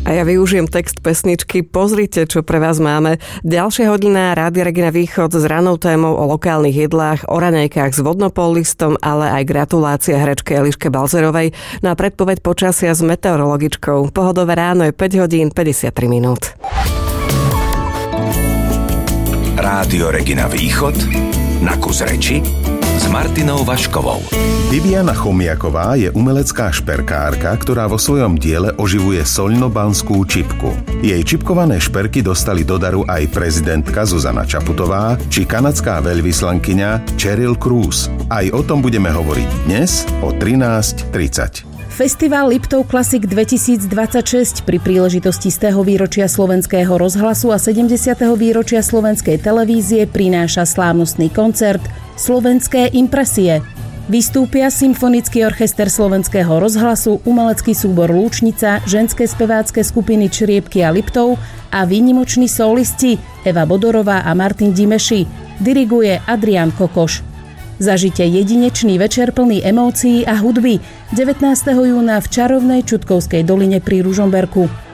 A ja využijem text pesničky. Pozrite, čo pre vás máme. Ďalšia hodina Rádia Regina Východ s ranou témou o lokálnych jedlách, o raňajkách s vodnopol listom, ale aj gratulácia herečke Eliške Balzerovej. Na predpoveď počasia s meteorologičkou. Pohodové ráno je 5 hodín 53 minút. Rádio Regina Východ na kus reči s Martinou Vaškovou. Bibiana Chomiaková je umelecká šperkárka, ktorá vo svojom diele oživuje soľnobanskú čipku. Jej čipkované šperky dostali do daru aj prezidentka Zuzana Čaputová či kanadská veľvyslankyňa Cheryl Cruz. Aj o tom budeme hovoriť dnes o 13:30. Festival Liptov Classic 2026 pri príležitosti 100. výročia Slovenského rozhlasu a 70. výročia Slovenskej televízie prináša slávnostný koncert Slovenské impresie. Vystúpia Symfonický orchester Slovenského rozhlasu, umelecký súbor Lúčnica, ženské spevácké skupiny Čriepky a Liptov a výnimoční solisti Eva Bodorová a Martin Dimeši. Diriguje Adrián Kokoš. Zažite jedinečný večer plný emócií a hudby 19. júna v čarovnej Čutkovskej doline pri Ružomberku.